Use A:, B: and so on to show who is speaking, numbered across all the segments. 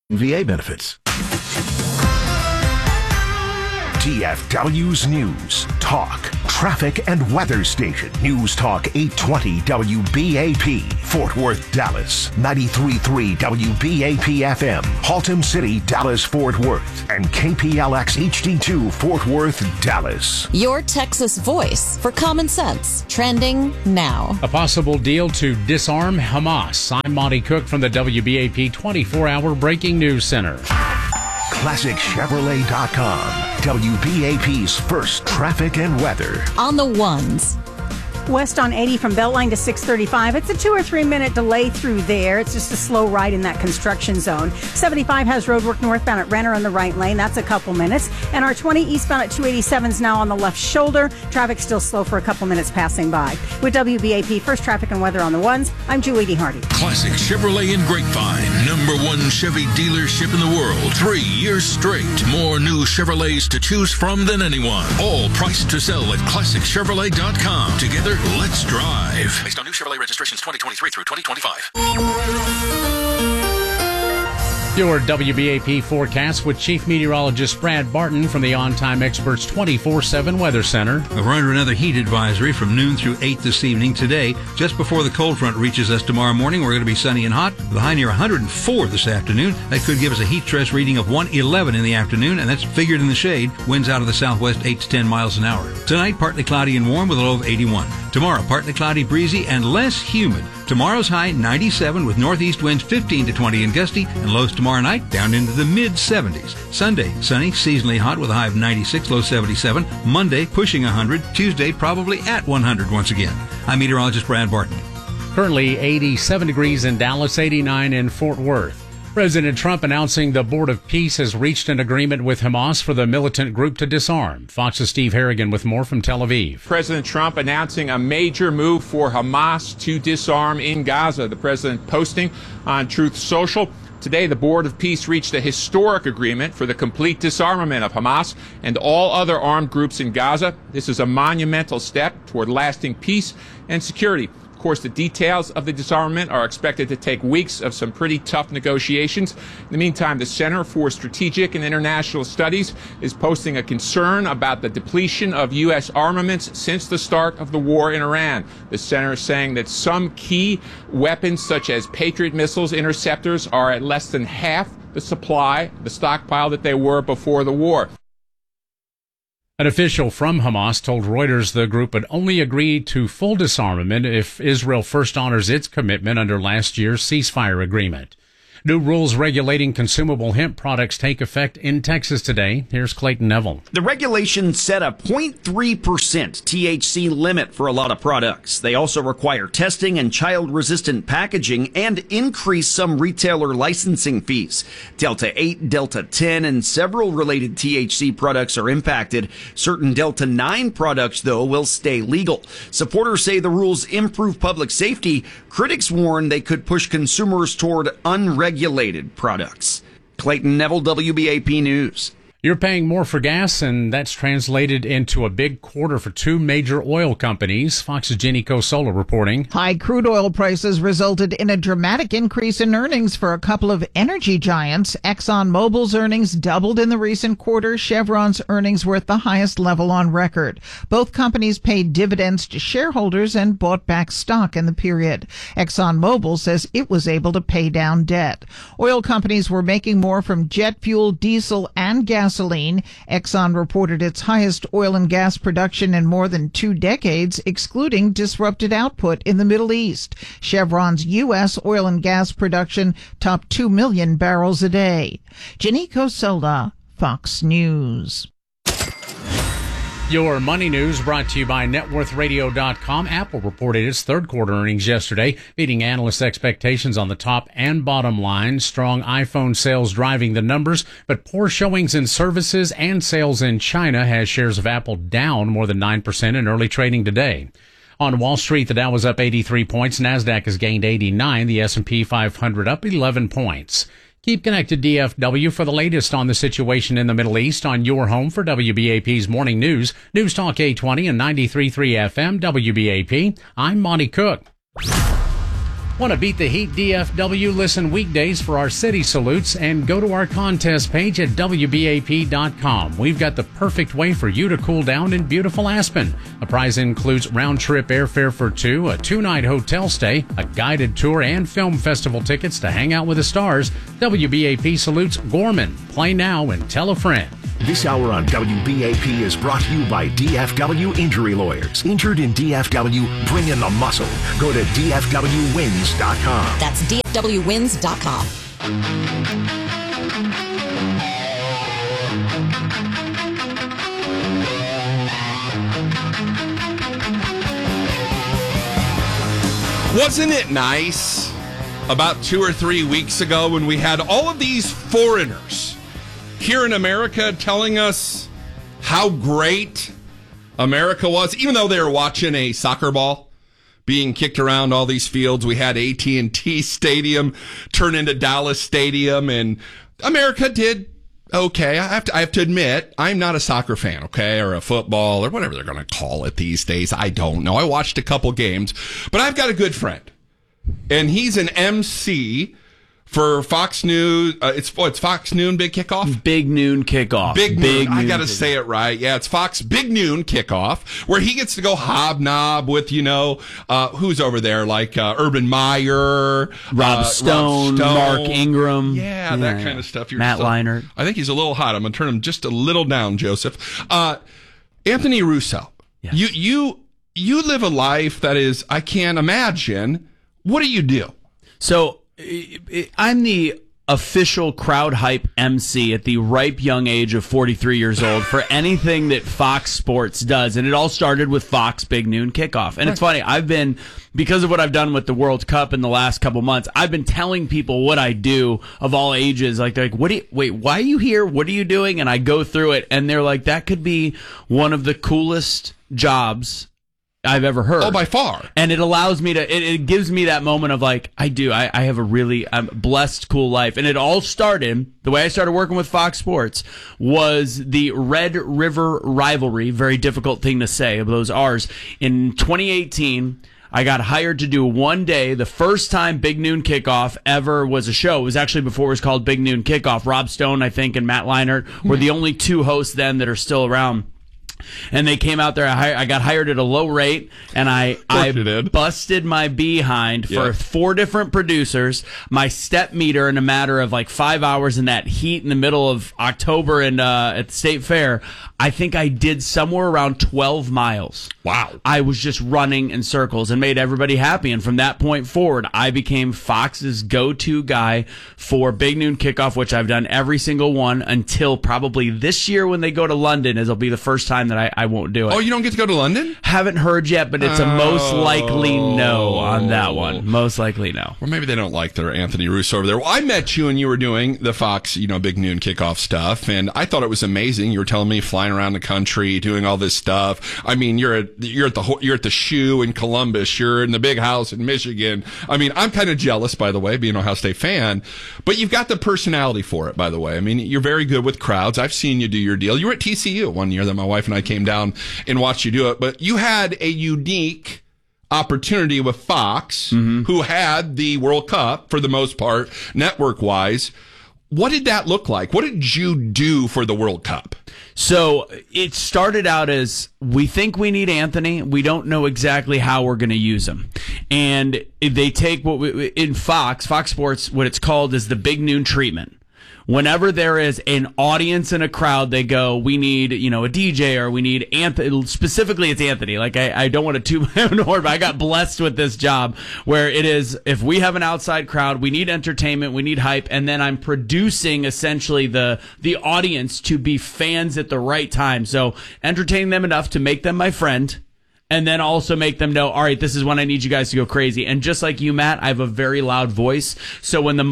A: VA benefits. DFW's News, Talk, Traffic and Weather Station. News Talk 820 WBAP, Fort Worth, Dallas. 93.3 WBAP FM, Haltom City, Dallas, Fort Worth. And KPLX HD2, Fort Worth, Dallas.
B: Your Texas voice for common sense. Trending now.
C: A possible deal to disarm Hamas. I'm Monty Cook from the WBAP 24-hour Breaking News Center.
A: ClassicChevrolet.com. WBAP's first traffic and weather.
B: On the ones.
D: West on 80 from Beltline to 635. It's a 2 or 3 minute delay through there. It's just a slow ride in that construction zone. 75 has roadwork northbound at Renner in the right lane. That's a couple minutes. And our 20 eastbound at 287 is now on the left shoulder. Traffic still slow for a couple minutes passing by. With WBAP First Traffic and Weather on the ones, I'm Julie Hardy.
E: Classic Chevrolet in Grapevine. #1 Chevy dealership in the world. 3 years straight. More new Chevrolets to choose from than anyone. All priced to sell at ClassicChevrolet.com. Together, let's drive. Based on new Chevrolet registrations 2023 through 2025.
C: Your WBAP forecast with Chief Meteorologist Brad Barton from the On Time Experts 24/7 Weather Center.
F: We're under another heat advisory from noon through 8 this evening. Today, just before the cold front reaches us tomorrow morning, we're going to be sunny and hot with a high near 104 this afternoon. That could give us a heat stress reading of 111 in the afternoon, and that's figured in the shade. Winds out of the southwest 8 to 10 miles an hour. Tonight, partly cloudy and warm with a low of 81. Tomorrow, partly cloudy, breezy, and less humid. Tomorrow's high 97 with northeast winds 15 to 20 and gusty, and lows tomorrow night down into the mid-70s. Sunday, sunny, seasonally hot with a high of 96, low 77. Monday, pushing 100. Tuesday, probably at 100 once again. I'm meteorologist Brad Barton.
C: Currently 87 degrees in Dallas, 89 in Fort Worth. President Trump announcing the Board of Peace has reached an agreement with Hamas for the militant group to disarm. Fox's Steve Harrigan with more from Tel Aviv.
G: President Trump announcing a major move for Hamas to disarm in Gaza. The president posting on Truth Social. Today, the Board of Peace reached a historic agreement for the complete disarmament of Hamas and all other armed groups in Gaza. This is a monumental step toward lasting peace and security. Of course, the details of the disarmament are expected to take weeks of some pretty tough negotiations. In the meantime, the Center for Strategic and International Studies is posting a concern about the depletion of U.S. armaments since the start of the war in Iran. The center is saying that some key weapons, such as Patriot missiles, interceptors, are at less than half the supply, the stockpile that they were before the war.
C: An official from Hamas told Reuters the group would only agree to full disarmament if Israel first honors its commitment under last year's ceasefire agreement. New rules regulating consumable hemp products take effect in Texas today. Here's Clayton Neville.
H: The regulations set a 0.3% THC limit for a lot of products. They also require testing and child-resistant packaging and increase some retailer licensing fees. Delta 8, Delta 10, and several related THC products are impacted. Certain Delta 9 products, though, will stay legal. Supporters say the rules improve public safety. Critics warn they could push consumers toward unregulated products. Clayton Neville, WBAP News.
C: You're paying more for gas, and that's translated into a big quarter for two major oil companies. Fox's Jenny Cosola reporting.
I: High crude oil prices resulted in a dramatic increase in earnings for a couple of energy giants. ExxonMobil's earnings doubled in the recent quarter. Chevron's earnings were at the highest level on record. Both companies paid dividends to shareholders and bought back stock in the period. ExxonMobil says it was able to pay down debt. Oil companies were making more from jet fuel, diesel, and gasoline. Exxon reported its highest oil and gas production in more than 2 decades, excluding disrupted output in the Middle East. Chevron's U.S. oil and gas production topped 2 million barrels a day. Jenny Cosola, Fox News.
C: Your money news brought to you by NetWorthRadio.com. Apple reported its third quarter earnings yesterday, beating analyst expectations on the top and bottom line. Strong iPhone sales driving the numbers, but poor showings in services and sales in China has shares of Apple down more than 9% in early trading today. On Wall Street, the Dow was up 83 points. NASDAQ has gained 89. The S&P 500 up 11 points. Keep connected, DFW, for the latest on the situation in the Middle East on your home for WBAP's Morning News. News Talk 820 and 93.3 FM, WBAP. I'm Monty Cook. Want to beat the heat, DFW? Listen weekdays for our city salutes and go to our contest page at WBAP.com. We've got the perfect way for you to cool down in beautiful Aspen. The prize includes round-trip airfare for two, a 2-night hotel stay, a guided tour, and film festival tickets to hang out with the stars. WBAP salutes Gorman. Play now and tell a friend.
A: This hour on WBAP is brought to you by DFW Injury Lawyers. Injured in DFW, bring in the muscle. Go to DFWwins.com.
B: That's DFWwins.com.
J: Wasn't it nice about 2 or 3 weeks ago when we had all of these foreigners here in America telling us how great America was, even though they were watching a soccer ball being kicked around all these fields? We had AT&T Stadium turn into Dallas Stadium, and America did okay. I have to admit, I'm not a soccer fan, okay, or a football or whatever they're going to call it these days. I don't know. I watched a couple games, but I've got a good friend, and he's an MC for Fox News. It's Fox Noon Big Kickoff?
K: Big Noon Kickoff.
J: Big Noon. I got to say it right. Yeah, it's Fox Big Noon Kickoff, where he gets to go hobnob with, who's over there, like Urban Meyer,
K: Rob Stone, Mark Ingram.
J: Yeah, that kind of stuff.
K: Matt Leinart.
J: I think he's a little hot. I'm going to turn him just a little down, Joseph. Anthony Russo, yes. You live a life that is, I can't imagine. What do you do?
K: So, I'm the official crowd hype MC at the ripe young age of 43 years old for anything that Fox Sports does. And it all started with Fox Big Noon Kickoff. And it's funny, because of what I've done with the World Cup in the last couple months, I've been telling people what I do of all ages. Like, they're like, why are you here? What are you doing? And I go through it, and they're like, that could be one of the coolest jobs I've ever heard.
J: Oh, by far.
K: And it allows me to, it gives me that moment of like, I have I'm blessed, cool life. And it all started, the way I started working with Fox Sports was the Red River rivalry, very difficult thing to say, of those R's. In 2018, I got hired to do one day. The first time Big Noon Kickoff ever was a show. It was actually before it was called Big Noon Kickoff. Rob Stone, I think, and Matt Leinart were the only two hosts then that are still around. And they came out there. I got hired at a low rate, and I busted my behind for 4 different producers. My step meter, in a matter of like 5 hours in that heat in the middle of October and at the State Fair, I think I did somewhere around 12 miles.
J: Wow.
K: I was just running in circles and made everybody happy. And from that point forward, I became Fox's go-to guy for Big Noon Kickoff, which I've done every single one until probably this year when they go to London, as it'll be the first time that I won't do it.
J: Oh, you don't get to go to London?
K: Haven't heard yet, but it's a most likely no on that one. Most likely no.
J: Or maybe they don't like their Anthony Russo over there. Well, I met you and you were doing the Fox, Big Noon Kickoff stuff, and I thought it was amazing. You were telling me flying around the country, doing all this stuff. I mean, you're at the Shoe in Columbus. You're in the big house in Michigan. I mean, I'm kind of jealous, by the way, being an Ohio State fan, but you've got the personality for it, by the way. I mean, you're very good with crowds. I've seen you do your deal. You were at TCU one year that my wife and I came down and watched you do it, but you had a unique opportunity with Fox, who had the World Cup for the most part, network-wise. What did that look like? What did you do for the World Cup?
K: So it started out as, we think we need Anthony. We don't know exactly how we're going to use him. And they take in Fox Sports, what it's called is the Big Noon treatment. Whenever there is an audience in a crowd, they go, we need, a DJ, or we need Anthony. Specifically, it's Anthony. Like, I don't want to toot my own horn, but I got blessed with this job where it is, if we have an outside crowd, we need entertainment, we need hype, and then I'm producing essentially the audience to be fans at the right time. So entertain them enough to make them my friend, and then also make them know, all right, this is when I need you guys to go crazy. And just like you, Matt, I have a very loud voice. So when the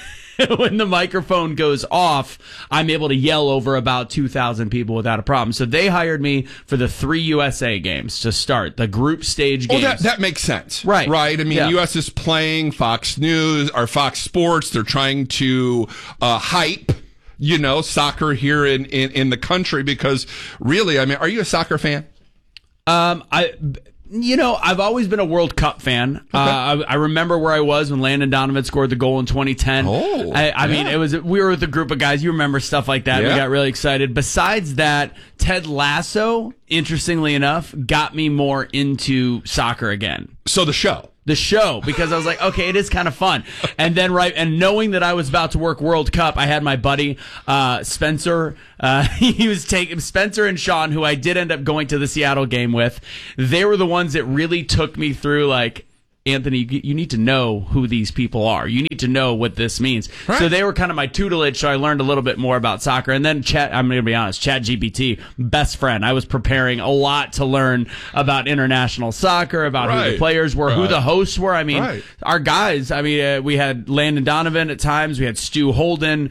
K: microphone goes off, I'm able to yell over about 2,000 people without a problem. So they hired me for the 3 USA games to start, the group stage games.
J: Oh, that makes sense.
K: Right.
J: Right. I mean, US is playing Fox News or Fox Sports. They're trying to hype, soccer here in the country, because really, I mean, are you a soccer fan?
K: I've always been a World Cup fan. Okay. I remember where I was when Landon Donovan scored the goal in 2010.
J: Oh,
K: I mean, we were with a group of guys. You remember stuff like that. Yeah. We got really excited. Besides that, Ted Lasso, interestingly enough, got me more into soccer again.
J: So the show,
K: because I was like, okay, it is kind of fun. And then and knowing that I was about to work World Cup, I had my buddy Spencer. He was taking Spencer and Sean, who I did end up going to the Seattle game with. They were the ones that really took me through, like, Anthony, you need to know who these people are. You need to know what this means. Right. So they were kind of my tutelage, so I learned a little bit more about soccer. And then I'm going to be honest, ChatGPT, best friend. I was preparing a lot to learn about international soccer, about who the players were, who the hosts were. I mean, our guys, we had Landon Donovan at times. We had Stu Holden.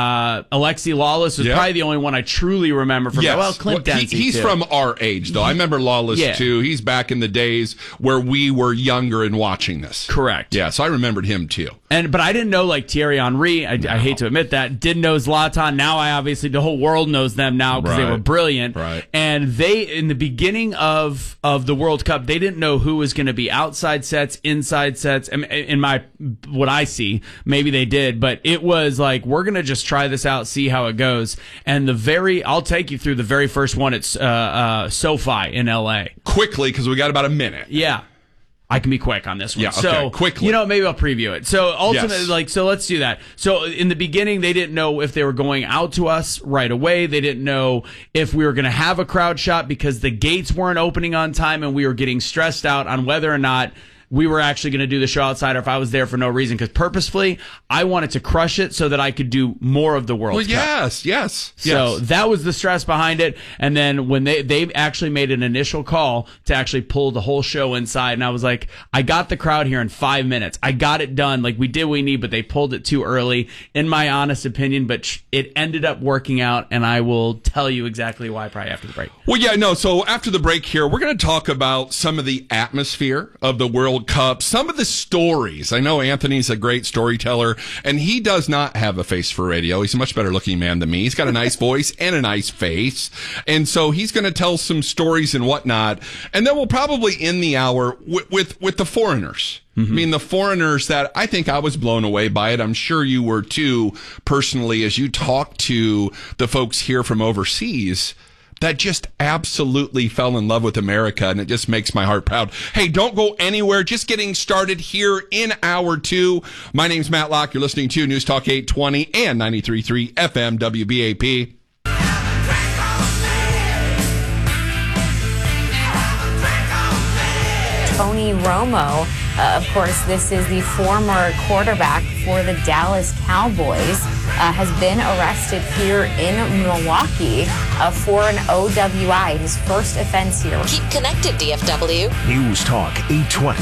K: Alexi Lawless was probably the only one I truly remember from that. Well, Clint Dempsey,
J: he's
K: too.
J: From our age, though. I remember Lawless, too. He's back in the days where we were younger and watching this.
K: Correct.
J: Yeah, so I remembered him too.
K: But I didn't know, like, Thierry Henry. I hate to admit that. Didn't know Zlatan. Now the whole world knows them now because they were brilliant.
J: Right.
K: And they, in the beginning of the World Cup, they didn't know who was going to be outside sets, inside sets. In what I see, maybe they did, but it was like, we're going to just try this out, see how it goes. And I'll take you through the very first one. It's SoFi in LA.
J: Quickly, because we got about a minute.
K: Yeah. I can be quick on this one.
J: Yeah, okay,
K: so
J: quickly.
K: Maybe I'll preview it. So ultimately, so let's do that. So in the beginning, they didn't know if they were going out to us right away. They didn't know if we were going to have a crowd shot because the gates weren't opening on time, and we were getting stressed out on whether or not we were actually going to do the show outside or if I was there for no reason, because purposefully I wanted to crush it so that I could do more of the World Cup.
J: Yes.
K: So that was the stress behind it. And then when they actually made an initial call to actually pull the whole show inside, and I was like, I got the crowd here in 5 minutes. I got it done. Like, we did what we need, but they pulled it too early, in my honest opinion. But it ended up working out, and I will tell you exactly why probably after the break.
J: Well, yeah, no. So after the break here, we're going to talk about some of the atmosphere of the World Cup, some of the stories. I know Anthony's a great storyteller, and he does not have a face for radio. He's a much better looking man than me. He's got a nice voice and a nice face. And so he's going to tell some stories and whatnot. And then we'll probably end the hour with the foreigners. Mm-hmm. I mean, the foreigners that I think I was blown away by it. I'm sure you were too, personally, as you talk to the folks here from overseas that just absolutely fell in love with America, and it just makes my heart proud. Hey, don't go anywhere. Just getting started here in hour two. My name's Matt Locke. You're listening to News Talk 820 and 93.3 FM WBAP.
L: Tony Romo, of course, this is the former quarterback for the Dallas Cowboys, has been arrested here in Milwaukee for an OWI, his first offense here.
B: Keep connected, DFW.
A: News Talk 820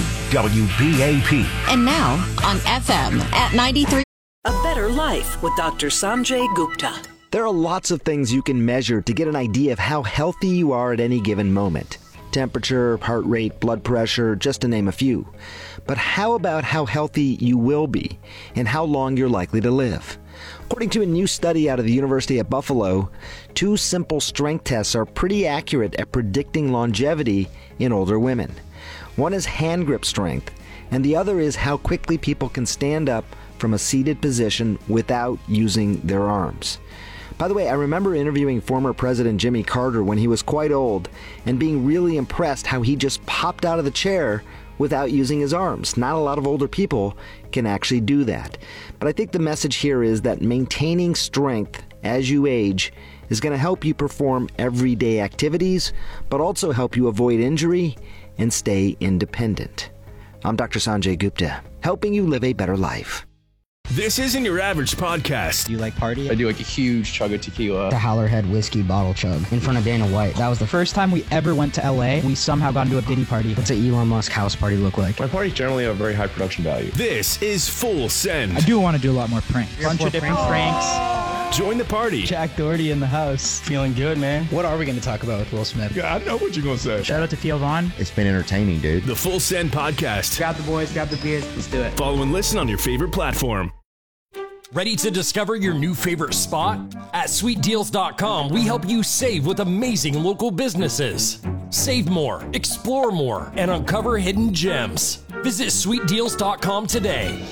A: WBAP.
B: And now on FM at 93.
M: A better life with Dr. Sanjay Gupta.
N: There are lots of things you can measure to get an idea of how healthy you are at any given moment. Temperature, heart rate, blood pressure, just to name a few. But how about how healthy you will be and how long you're likely to live? According to a new study out of the University at Buffalo, 2 simple strength tests are pretty accurate at predicting longevity in older women. One is hand grip strength, and the other is how quickly people can stand up from a seated position without using their arms. By the way, I remember interviewing former President Jimmy Carter when he was quite old and being really impressed how he just popped out of the chair without using his arms. Not a lot of older people can actually do that. But I think the message here is that maintaining strength as you age is going to help you perform everyday activities, but also help you avoid injury and stay independent. I'm Dr. Sanjay Gupta, helping you live a better life.
O: This isn't your average podcast.
P: Do you like party?
Q: I do like a huge chug of tequila.
P: The Howlerhead whiskey bottle chug in front of Dana White. That was the first time we ever went to LA. We somehow got into a Diddy party. What's an Elon Musk house party look like?
Q: My parties generally have very high production value.
O: This is Full Send.
P: I do want to do a lot more pranks. A bunch of different pranks.
O: Join the party.
P: Jack Doherty in the house. Feeling good, man. What are we going to talk about with Will Smith?
Q: Yeah, I know what you're going to say.
P: Shout out to Theo Vaughn.
R: It's been entertaining, dude.
O: The Full Send podcast.
P: Grab the boys, grab the beers. Let's do it.
O: Follow and listen on your favorite platform.
S: Ready to discover your new favorite spot? At SweetDeals.com, we help you save with amazing local businesses. Save more, explore more, and uncover hidden gems. Visit sweetdeals.com today.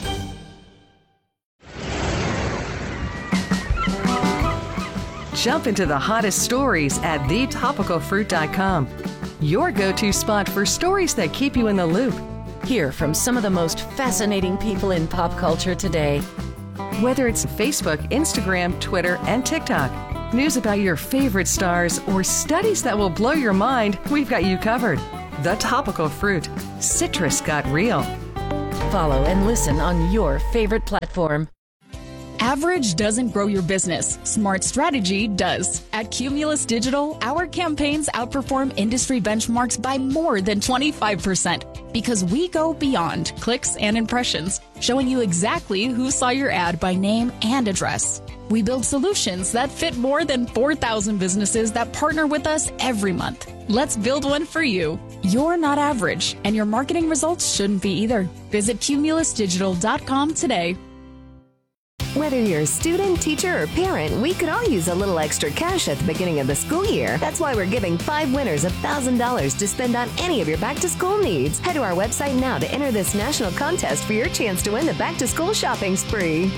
R: Jump into the hottest stories at thetopicalfruit.com. Your go-to spot for stories that keep you in the loop.
T: Hear from some of the most fascinating people in pop culture today.
R: Whether it's Facebook, Instagram, Twitter, and TikTok, news about your favorite stars, or studies that will blow your mind, we've got you covered. The Topical Fruit. Citrus got real.
T: Follow and listen on your favorite platform.
U: Average doesn't grow your business. Smart strategy does. At Cumulus Digital, our campaigns outperform industry benchmarks by more than 25% because we go beyond clicks and impressions, showing you exactly who saw your ad by name and address. We build solutions that fit more than 4,000 businesses that partner with us every month. Let's build one for you. You're not average, and your marketing results shouldn't be either. Visit cumulusdigital.com today.
V: Whether you're a student, teacher, or parent, we could all use a little extra cash at the beginning of the school year. That's why we're giving 5 winners $1,000 to spend on any of your back-to-school needs. Head to our website now to enter this national contest for your chance to win the back-to-school shopping spree.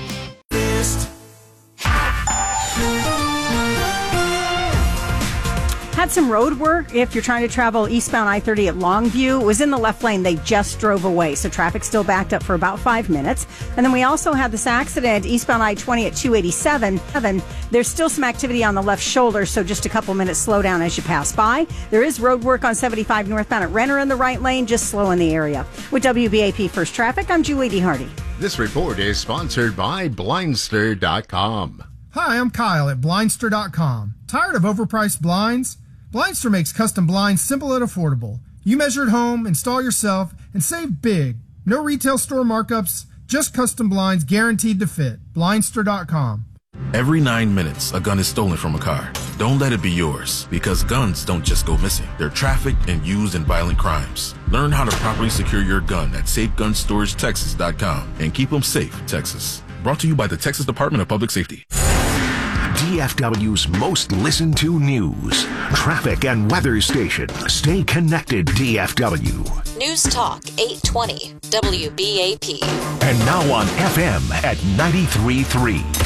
D: Had some road work if you're trying to travel eastbound I-30 at Longview. It was in the left lane. They just drove away, so traffic still backed up for about 5 minutes. And then we also had this accident eastbound I-20 at 287. There's still some activity on the left shoulder, so just a couple minutes slowdown as you pass by. There is road work on 75 northbound at Renner in the right lane, just slow in the area. With WBAP First Traffic, I'm Julie D. Hardy.
W: This report is sponsored by Blindster.com.
X: Hi, I'm Kyle at Blindster.com. Tired of overpriced blinds? Blindster makes custom blinds simple and affordable. You measure at home, install yourself, and save big. No retail store markups, just custom blinds guaranteed to fit. Blindster.com.
Y: Every 9 minutes, a gun is stolen from a car. Don't let it be yours, because guns don't just go missing. They're trafficked and used in violent crimes. Learn how to properly secure your gun at SafeGunStorageTexas.com and keep them safe, Texas. Brought to you by the Texas Department of Public Safety.
A: DFW's most listened to news, traffic, and weather station. Stay connected, DFW.
B: News Talk 820 WBAP.
A: And now on FM at 93.3.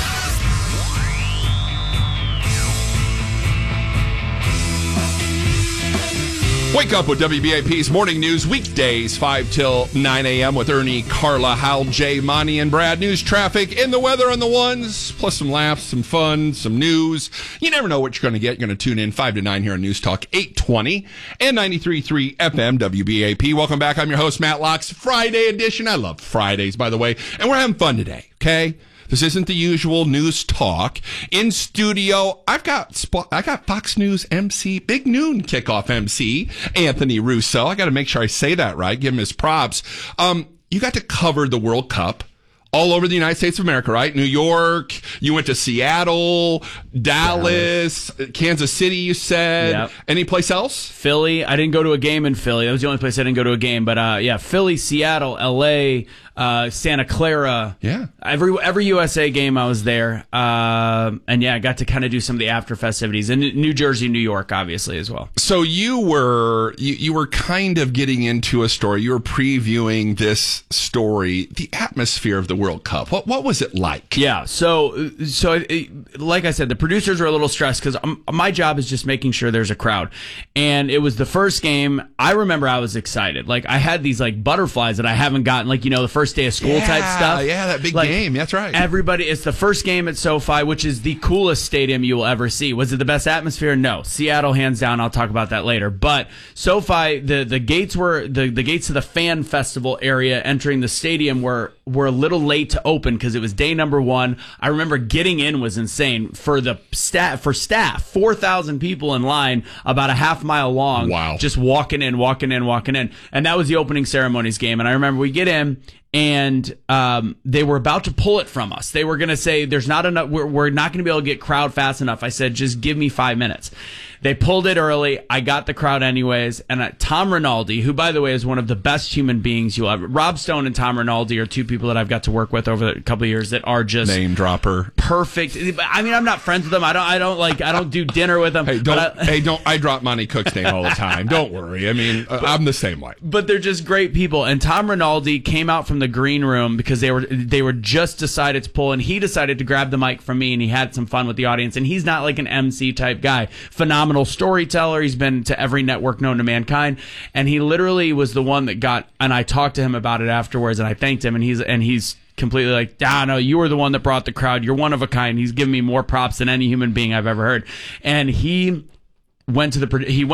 J: Wake up with WBAP's morning news weekdays 5 till 9 a.m. with Ernie, Carla, Hal, Jay, Monty, and Brad. News, traffic, and the weather on the ones, plus some laughs, some fun, some news. You never know what you're going to get. You're going to tune in 5 to 9 here on News Talk 820 and 93.3 FM WBAP. Welcome back. I'm your host, Matt Locks. Friday edition. I love Fridays, by the way. And we're having fun today, okay? This isn't the usual news talk. In studio, I got Fox News MC, Big Noon kickoff MC, Anthony Russo. I got to make sure I say that right. Give him his props. You got to cover the World Cup all over the United States of America, right? New York. You went to Seattle, Dallas, Kansas City, you said.
K: Yep.
J: Any place else?
K: Philly. I didn't go to a game in Philly. That was the only place I didn't go to a game. But yeah, Philly, Seattle, L.A., Santa Clara.
J: Yeah.
K: Every USA game I was there. And yeah, I got to kind of do some of the after festivities in New Jersey, New York, obviously, as well.
J: So you were kind of getting into a story. You were previewing this story, the atmosphere of the World Cup. What was it like?
K: Yeah. So like I said, the producers are a little stressed because my job is just making sure there's a crowd. And it was the first game. I remember I was excited. Like I had these like butterflies that I haven't gotten, like, the first day of school type stuff.
J: Yeah, that big game. That's right.
K: It's the first game at SoFi, which is the coolest stadium you will ever see. Was it the best atmosphere? No. Seattle, hands down. I'll talk about that later. But SoFi, the gates were the gates to the fan festival area entering the stadium were a little late to open because it was day number 1. I remember getting in was insane for staff, 4,000 people in line, about a half mile long.
J: Wow.
K: Just walking in. And that was the opening ceremonies game. And I remember we get in, and they were about to pull it from us. They were going to say, "There's not enough. We're not going to be able to get crowd fast enough." I said, "Just give me 5 minutes." They pulled it early. I got the crowd anyways. And Tom Rinaldi, who, by the way, is one of the best human beings you'll ever. Rob Stone and Tom Rinaldi are two people that I've got to work with over a couple of years that are just
J: name dropper.
K: perfect. I mean, I'm not friends with them. I don't do dinner with them.
J: Hey, I drop Monty Cook's name all the time. Don't worry. I mean, I'm the same way.
K: But they're just great people. And Tom Rinaldi came out from the green room because they were just decided to pull, and he decided to grab the mic from me, and he had some fun with the audience. And he's not like an MC type guy. Phenomenal storyteller. He's been to every network known to mankind, and he literally was the one that got. And I talked to him about it afterwards, and I thanked him, and he's completely like, no, you were the one that brought the crowd. You're one of a kind. He's given me more props than any human being I've ever heard. And he went to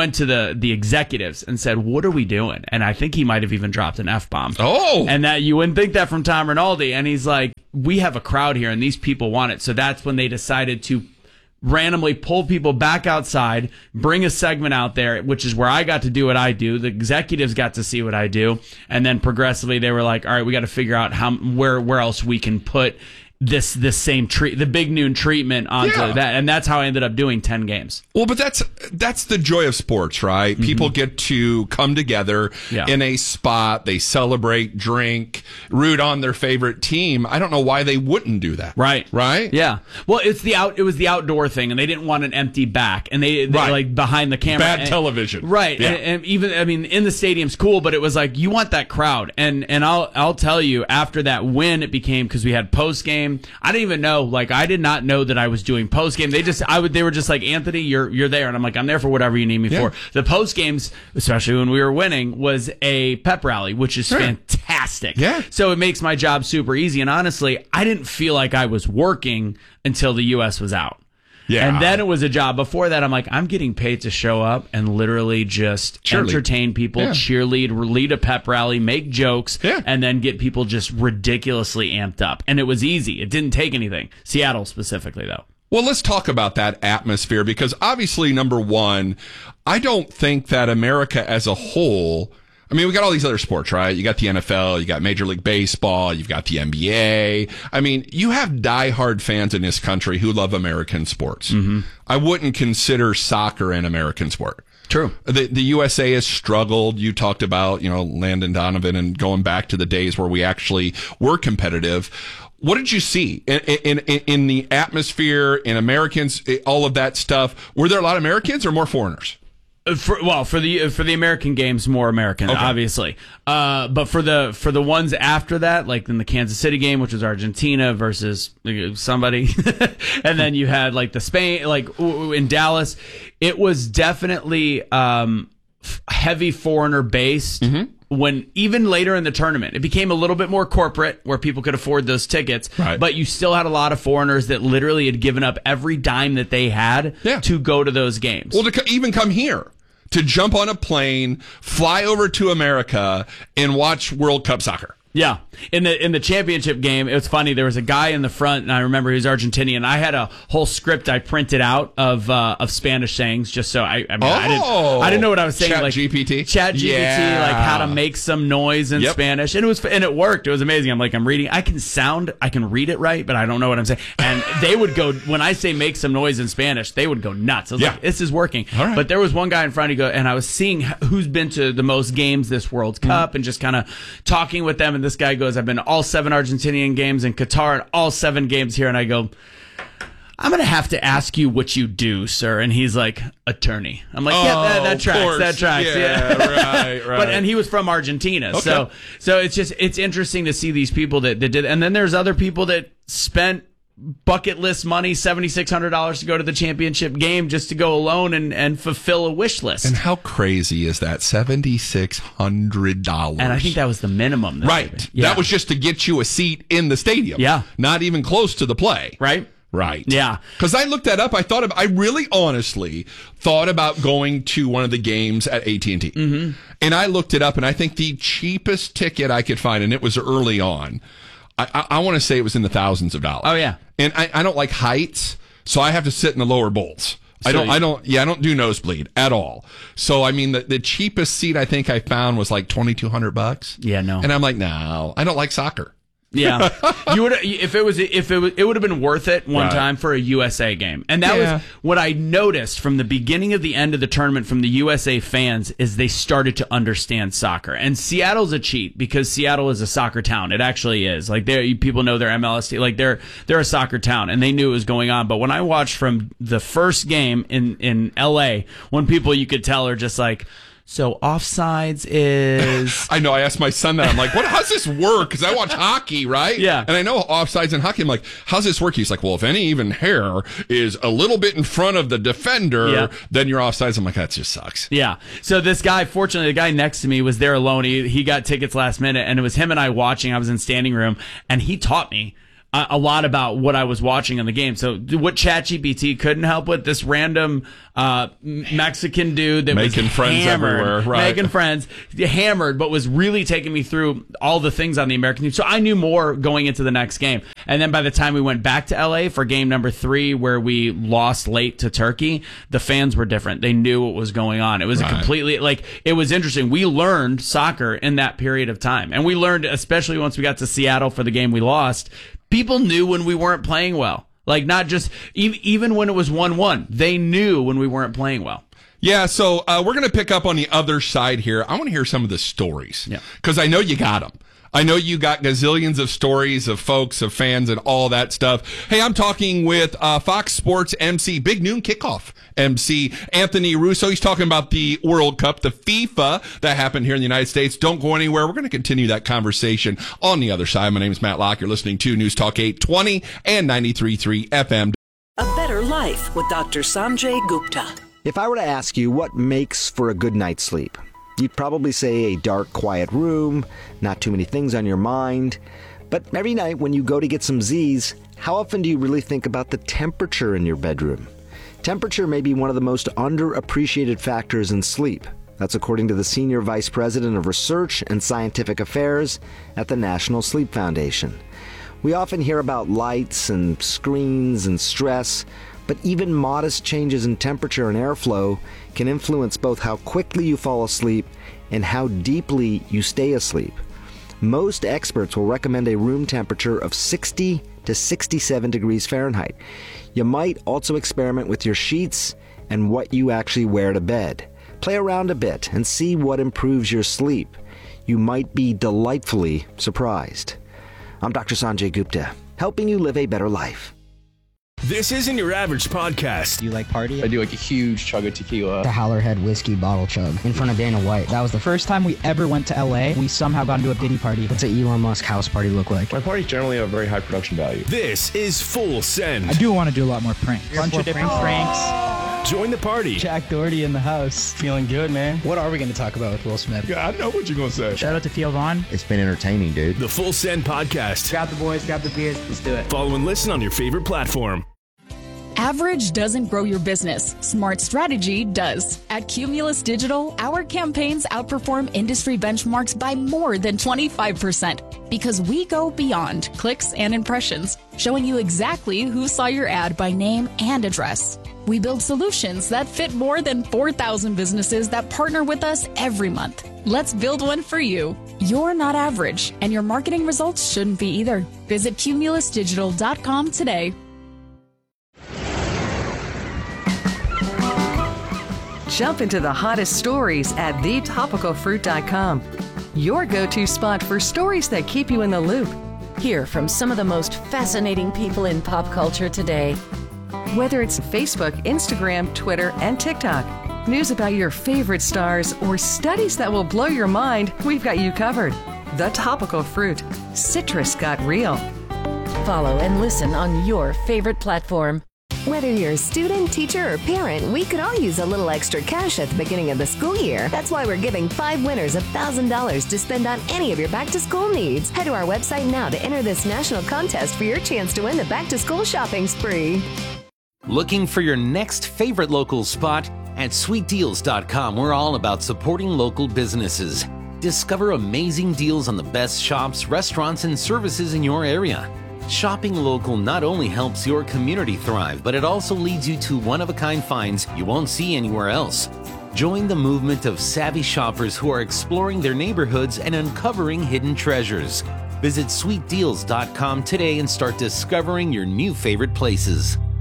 K: the executives and said, what are we doing? And I think he might have even dropped an F-bomb.
J: Oh.
K: And that you wouldn't think that from Tom Rinaldi. And he's like, we have a crowd here and these people want it. So that's when they decided to randomly pull people back outside, bring a segment out there, which is where I got to do what I do. The executives got to see what I do. And then progressively they were like, all right, we got to figure out where else we can put this same the Big Noon treatment onto that. And that's how I ended up doing 10 games.
J: Well, but that's the joy of sports, right? Mm-hmm. People get to come together in a spot. They celebrate, drink, root on their favorite team. I don't know why they wouldn't do that.
K: Right.
J: Right?
K: Yeah. Well, it was the outdoor thing, and they didn't want an empty back, and they like behind the camera.
J: Bad television.
K: Right.
J: Yeah.
K: And even, I mean, in the stadium's cool, but it was like, you want that crowd. And I'll tell you, after that win, it became, because we had post game. I didn't even know, I did not know that I was doing post game. They were just like, Anthony, you're there. And I'm like, I'm there for whatever you need me for. The post games, especially when we were winning, was a pep rally, which is fantastic.
J: Yeah.
K: So it makes my job super easy. And honestly, I didn't feel like I was working until the U.S. was out.
J: Yeah.
K: And then it was a job. Before that, I'm like, I'm getting paid to show up and literally just entertain people, cheerlead, lead a pep rally, make jokes, and then get people just ridiculously amped up. And it was easy. It didn't take anything. Seattle specifically, though.
J: Well, let's talk about that atmosphere, because obviously, number one, I don't think that America as a whole, I mean, we got all these other sports, right? You got the NFL, you got Major League Baseball, you've got the NBA. I mean, you have diehard fans in this country who love American sports. Mm-hmm. I wouldn't consider soccer an American sport.
K: True.
J: The USA has struggled. You talked about, Landon Donovan and going back to the days where we actually were competitive. What did you see in the atmosphere, in Americans, all of that stuff? Were there a lot of Americans or more foreigners?
K: For the American games, more American, obviously. But for the ones after that, like in the Kansas City game, which was Argentina versus somebody, and then you had like the Spain, like in Dallas, it was definitely heavy foreigner based. Mm-hmm. When even later in the tournament, it became a little bit more corporate where people could afford those tickets, but you still had a lot of foreigners that literally had given up every dime that they had to go to those games.
J: Well, to even come here, to jump on a plane, fly over to America, and watch World Cup soccer.
K: Yeah. In the championship game, it was funny. There was a guy in the front, and I remember he was Argentinian. I had a whole script I printed out of Spanish sayings, just so I didn't know what I was saying.
J: Chat
K: like
J: GPT,
K: like how to make some noise in Spanish, and it worked. It was amazing. I'm reading. I can read it right, but I don't know what I'm saying. And they would go, when I say make some noise in Spanish, they would go nuts. I was like, this is working.
J: All right.
K: But there was one guy in front. And I was seeing who's been to the most games this World Cup, and just kind of talking with them. And this guy goes, I've been to all 7 Argentinian games in Qatar and all 7 games here. And I go, I'm going to have to ask you what you do, sir. And he's like, attorney. I'm like, that tracks. That tracks.
J: Yeah. Right.
K: And he was from Argentina.
J: Okay.
K: So it's interesting to see these people that did. And then there's other people that spent bucket list money, $7,600 to go to the championship game just to go alone and fulfill a wish list.
J: And how crazy is that? $7,600.
K: And I think that was the minimum.
J: Right. Yeah. That was just to get you a seat in the stadium.
K: Yeah.
J: Not even close to the play.
K: Right. Yeah.
J: Because I looked that up. I really honestly thought about going to one of the games at AT&T. Mm-hmm. And I looked it up, and I think the cheapest ticket I could find, and it was early on, I want to say it was in the thousands of dollars.
K: Oh, yeah.
J: And I don't like heights, so I have to sit in the lower bowls. I don't do nosebleed at all. So, I mean, the cheapest seat I think I found was like $2,200.
K: Yeah, no.
J: And I'm like, no, I don't like soccer.
K: Yeah, you would it would have been worth it one time for a USA game, and that was what I noticed from the beginning of the end of the tournament from the USA fans is they started to understand soccer. And Seattle's a cheat because Seattle is a soccer town. It actually is. Like people know their MLS team, like they're a soccer town, and they knew it was going on. But when I watched from the first game in LA, when people you could tell are just like, so offsides is...
J: I know. I asked my son that. I'm like, how's this work? Because I watch hockey, right?
K: Yeah.
J: And I know offsides in hockey. I'm like, how's this work? He's like, well, if any even hair is a little bit in front of the defender, then you're offsides. I'm like, that just sucks.
K: Yeah. So this guy, fortunately, the guy next to me was there alone. He got tickets last minute, and it was him and I watching. I was in standing room, and he taught me a lot about what I was watching in the game. So what ChatGPT couldn't help with, this random Mexican dude that
J: making
K: was
J: friends
K: hammered,
J: everywhere, right?
K: Making friends, hammered, but was really taking me through all the things on the American team. So I knew more going into the next game. And then by the time we went back to LA for game number 3, where we lost late to Turkey, the fans were different. They knew what was going on. It was a completely, it was interesting. We learned soccer in that period of time. And we learned, especially once we got to Seattle for the game we lost, people knew when we weren't playing well. Like, not just, even when it was 1-1, they knew when we weren't playing well.
J: Yeah, so we're going to pick up on the other side here. I want to hear some of the stories. Yeah. Because I know you got them. I know you got gazillions of stories of folks, of fans, and all that stuff. Hey, I'm talking with Fox Sports MC, Big Noon Kickoff MC, Anthony Russo. He's talking about the World Cup, the FIFA that happened here in the United States. Don't go anywhere. We're going to continue that conversation on the other side. My name is Matt Locke. You're listening to News Talk 820 and 93.3 FM.
M: A Better Life with Dr. Sanjay Gupta.
N: If I were to ask you what makes for a good night's sleep, you'd probably say a dark, quiet room, not too many things on your mind. But every night when you go to get some Z's, how often do you really think about the temperature in your bedroom? Temperature may be one of the most underappreciated factors in sleep. That's according to the Senior Vice President of Research and Scientific Affairs at the National Sleep Foundation. We often hear about lights and screens and stress, but even modest changes in temperature and airflow can influence both how quickly you fall asleep and how deeply you stay asleep. Most experts will recommend a room temperature of 60 to 67 degrees Fahrenheit. You might also experiment with your sheets and what you actually wear to bed. Play around a bit and see what improves your sleep. You might be delightfully surprised. I'm Dr. Sanjay Gupta, helping you live a better life.
O: This isn't your average podcast.
P: Do you like party?
Q: I do like a huge chug of tequila.
P: The Howlerhead whiskey bottle chug in front of Dana White. That was the first time we ever went to LA. We somehow got into a Diddy party. What's an Elon Musk house party look like?
Q: My parties generally have a very high production value.
O: This is Full Send.
P: I do want to do a lot more pranks. Bunch of different pranks.
O: Join the party.
P: Jack Doherty in the house. Feeling good, man. What are we going to talk about with Will Smith?
Q: Yeah, I know what you're going to say.
P: Shout out to Theo Vaughn.
W: It's been entertaining, dude.
O: The Full Send podcast.
P: Grab the boys, grab the beers. Let's do it.
O: Follow and listen on your favorite platform.
U: Average doesn't grow your business. Smart strategy does. At Cumulus Digital, our campaigns outperform industry benchmarks by more than 25% because we go beyond clicks and impressions, showing you exactly who saw your ad by name and address. We build solutions that fit more than 4,000 businesses that partner with us every month. Let's build one for you. You're not average, and your marketing results shouldn't be either. Visit cumulusdigital.com today.
R: Jump into the hottest stories at thetopicalfruit.com. Your go-to spot for stories that keep you in the loop.
T: Hear from some of the most fascinating people in pop culture today.
R: Whether it's Facebook, Instagram, Twitter, and TikTok. News about your favorite stars or studies that will blow your mind, we've got you covered. The Topical Fruit. Citrus got real.
T: Follow and listen on your favorite platform.
V: Whether you're a student, teacher, or parent, we could all use a little extra cash at the beginning of the school year. That's why we're giving 5 winners $1,000 to spend on any of your back-to-school needs. Head to our website now to enter this national contest for your chance to win the back-to-school shopping spree.
E: Looking for your next favorite local spot? At sweetdeals.com, we're all about supporting local businesses. Discover amazing deals on the best shops, restaurants, and services in your area. Shopping local not only helps your community thrive, but it also leads you to one-of-a-kind finds you won't see anywhere else. Join the movement of savvy shoppers who are exploring their neighborhoods and uncovering hidden treasures. Visit sweetdeals.com today and start discovering your new favorite places.